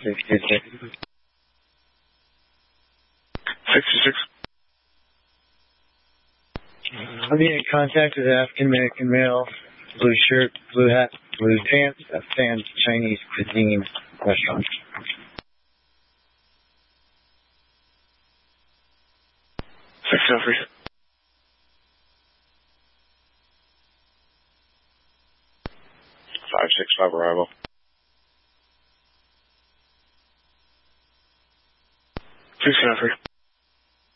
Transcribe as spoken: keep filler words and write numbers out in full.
sixty-six. sixty-six. I'll be in contact with an African American male, blue shirt, blue hat, blue pants, a fan Chinese cuisine restaurant. six oh three. five six five arrival.